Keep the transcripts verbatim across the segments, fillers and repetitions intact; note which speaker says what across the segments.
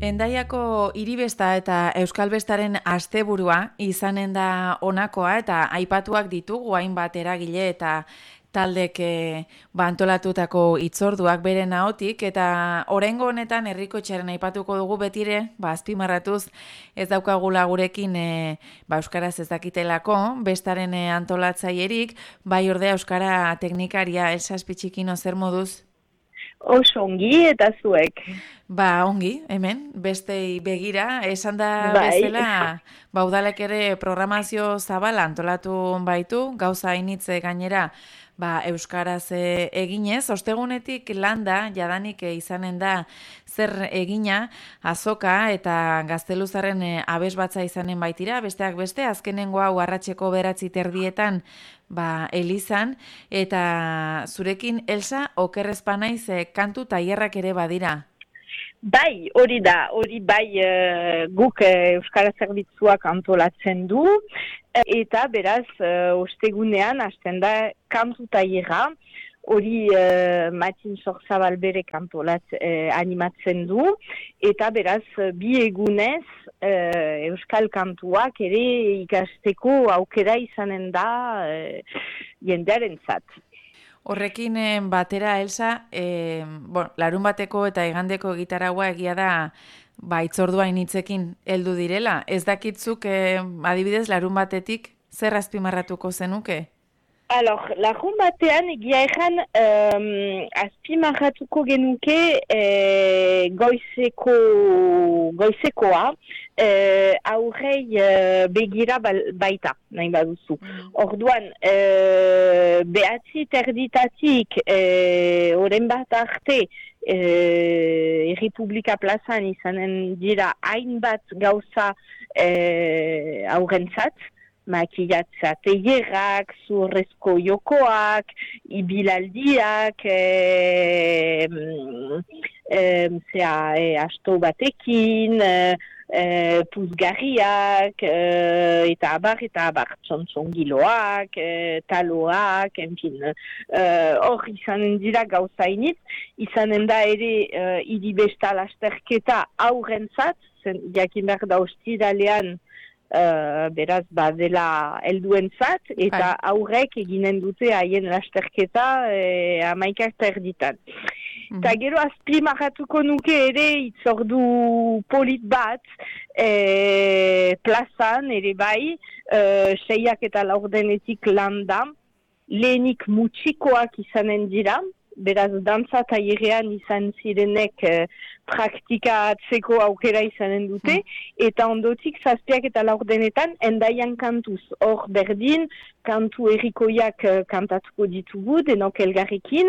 Speaker 1: Hendaiako hiribesta eta euskalbestaren asteburua izanen da honakoa eta aipatuak ditugu hainbat eragile eta taldek e, bantolatutako hitzorduak beren ahotik, eta oraingo honetan herrikotxearen aipatuko dugu betire, ba, azpimarratuz ez daukagula gurekin e, ba, euskaraz ez dakitelako, bestaren e, antolatzaierik, bai ordea euskara teknikaria Elsa Azpitxikino zer moduz?
Speaker 2: Oso ongi eta zuek.
Speaker 1: Ba, ongi, hemen, bestei begira, esan da
Speaker 2: bai.
Speaker 1: bezala, ba, udalek ere programazio zabala antolatu baitu, gauza initze gainera, ba, euskaraz e, eginez, ostegunetik landa, jadanik e, izanen da zer egina, azoka eta gazteluzaren e, abesbatza izanen baitira, besteak beste, azkenengo hau arratseko beratzi terdietan, ba, Elizan, eta zurekin, Elsa, okerrezpanaiz e, kantu tailerrak ere badira.
Speaker 2: Bai, hori da, hori bai uh, guk uh, Euskara Zerbitzuak antolatzen du, eta beraz, uh, ostegunean, hasten da kantu tailerra, hori uh, Matin Sorzabal berek antolat, uh, animatzen du, eta beraz, bi egunez, uh, Euskal kantuak ere ikasteko aukera izanen da uh, jendearen zat.
Speaker 1: Horrekin batera, Elsa, e, bon, larun bateko eta igandeko gitaragua egia da ba, itzordua initzekin heldu direla. Ez dakitzuk, e, adibidez, larun batetik zer azpimarratuko zenuke?
Speaker 2: Alors, larun batean egia egan um, azpimarratuko genuke eh, goizeko, goizekoa eh, aurrei eh, begira baita, nahi baduzu. Orduan, eh, behatzi terditatik eh, oren bat arte eh, Errepublika plazan izanen dira hainbat gauza eh, aurrentzat, makillatza teilerrak, zurrezko jokoak, ibilaldiak, e, e, zera, e, asto batekin, e, e, puzgarriak, e, eta abar, eta abar, txontzongiloak, e, taloak, enfin. Hor e, izanen dira gauzainit, izanen da ere e, iribesta lasterketa aurrentzat, jakin behar da ostiralean, Uh, beraz, badela helduentzat eta Hai. Aurrek eginen dute haien lasterketa e, amaikak terditan. Mm-hmm. Eta gero azpimarratuko nuke ere itzordu polit bat e, plazan ere bai, e, seiak eta laurdenetik landa, lehenik mutxikoak izanen dira, beraz, dantza tailerrean izan zirenek eh, praktikatzeko aukera izanen dute, eta ondotik zazpiak eta laurdenetan endaian kantuz. Hor berdin, kantu errikoiak uh, kantatuko ditugu, denok elgarrekin.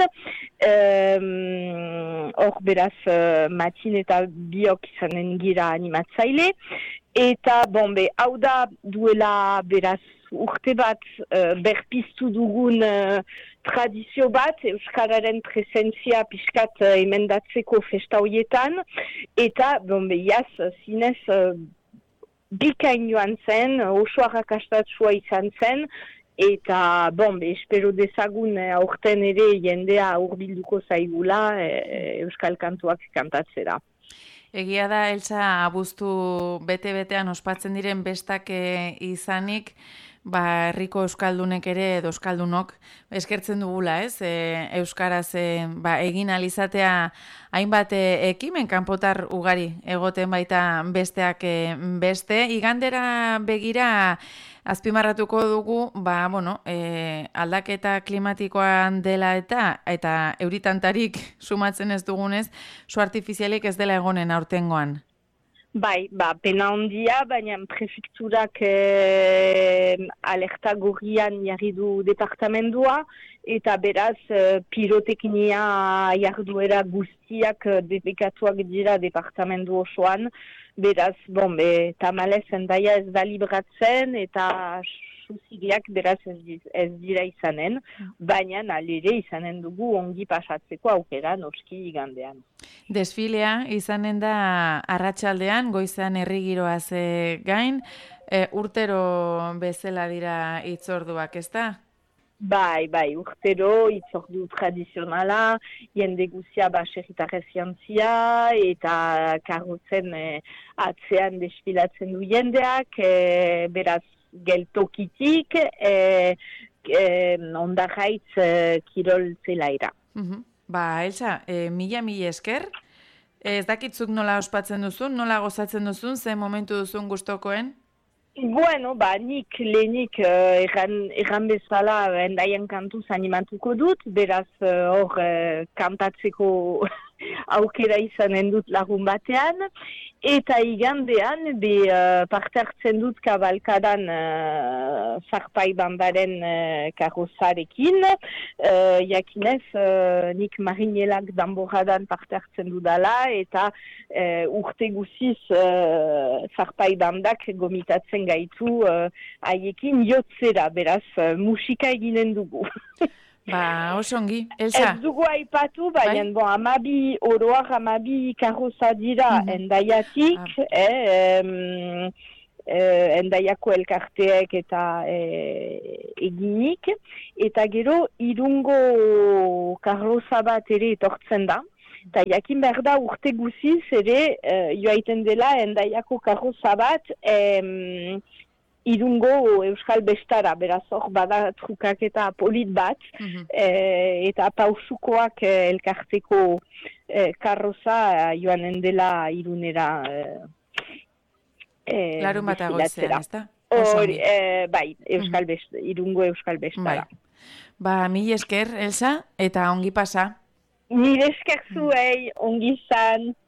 Speaker 2: Um, hor beraz, uh, Matin eta biok izanen gira animatzaile. Eta, bombe, hau da duela beraz urte bat uh, berpiztu dugun uh, tradizio bat, Euskararen presentzia pixkat uh, emendatzeko festa horietan, eta, bombe, jaz, zinez, uh, bikain joan zen, oso arrakastatsua izan zen, eta, bombe, espero dezagun uh, aurten ere jendea hurbilduko zaigula uh, Euskal kantuak kantatzera.
Speaker 1: Egia da, Elsa, abuztu bete-betean ospatzen diren bestak izanik, ba, herriko euskaldunek ere edo euskaldunok eskertzen dugula, ez? E, euskaraz e, ba, egin alizatea hainbat e, ekimen kanpotar ugari egoten baita besteak e, beste. Igandera begira azpimarratuko dugu, ba, bueno, e, aldaketa klimatikoan dela eta eta euritantarik sumatzen ez dugunez, su artifizialik ez dela egonen aurtengoan.
Speaker 2: Bai, ba, pena ondia, baina prefekturak eh, alerta gorrian jarri du departamendua, eta beraz eh, piroteknia jarduera guztiak eh, debekatuak dira departamendu osoan, beraz, bon, be, tamalez endaia ez da libratzen, eta suzileak beraz ez, ez dira izanen, baina alere izanen dugu ongi pasatzeko aukera noski igandean.
Speaker 1: Desfilea izanen da arratsaldean, goizean herri giroaz gain, e, urtero bezala dira hitzorduak, ezta?
Speaker 2: Bai, bai, urtero, itzordu tradizionala, jende guzia baserritarrez jantzia, eta karrotzen eh, atzean desfilatzen du jendeak, eh, beraz geltokitik, eh, eh, ondarraitz eh, kirol zelaira.
Speaker 1: Mhm. Ba, Elsa, e, mila mila esker, ez dakitzuk nola ospatzen duzun, nola gozatzen duzun, ze momentu duzun gustokoen?
Speaker 2: Bueno, ba, nik lehenik uh, erran, erran bezala endaian kantuz animatuko dut, beraz hor uh, uh, kantatzeko aukera izanen dut lagun batean, eta igandean be uh, parte hartzen dut kabalkadan uh, zarpai bandaren uh, karrozarekin, uh, jakinez uh, nik marinelak danboradan parte hartzen dudala, eta uh, urte guziz uh, zarpai bandak gomitatzen gaitu uh, haiekin jotzera, beraz uh, musika eginen dugu.
Speaker 1: Ba, oso ongi. Elsa?
Speaker 2: Ez dugu aipatu, baina bai? Bon, amabi, oroak amabi karroza dira mm-hmm. endaiatik, ah. eh, em, eh, endaiako elkarteek eta eh, eginik, eta gero irungo karroza bat ere etortzen da. Eta jakin behar da urte guziz ere eh, joaiten dela endaiako karroza bat em, irungo euskal bestara, beraz hor bada trukaketa polit bat, mm-hmm. e, eta pausukoak e, elkarteko e, karroza joanen dela irunera e,
Speaker 1: larun bat agoizean, ez da?
Speaker 2: Hori, e, bai, euskal best, mm-hmm. irungo euskal bestara.
Speaker 1: Bai. Ba, mil esker, Elsa, eta ongi pasa.
Speaker 2: Mil esker zuei, ongi zan.